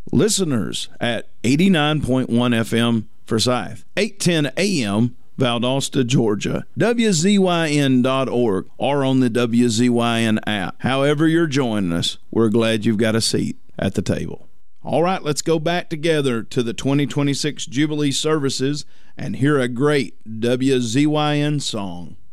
Listeners at 89.1 FM Forsyth, 810 AM Valdosta, Georgia, WZYN.org, or on the WZYN app. However you're joining us, we're glad you've got a seat at the table. All right, let's go back together to the 2026 Jubilee services and hear a great WZYN song.